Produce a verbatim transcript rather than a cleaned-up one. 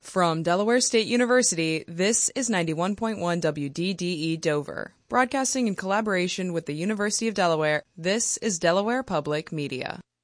From Delaware State University, this is ninety-one point one W D D E Dover. Broadcasting in collaboration with the University of Delaware, this is Delaware Public Media.